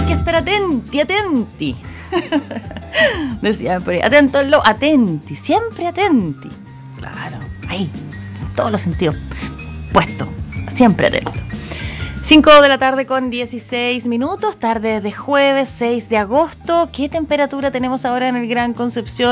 que estar atenti. Decían por ahí, atento al lobo, atenti, siempre atenti. Claro, ahí, en todos los sentidos, puesto, siempre atento. 5 de la tarde con 16 minutos, tarde de jueves 6 de agosto. ¿Qué temperatura tenemos ahora en el Gran Concepción?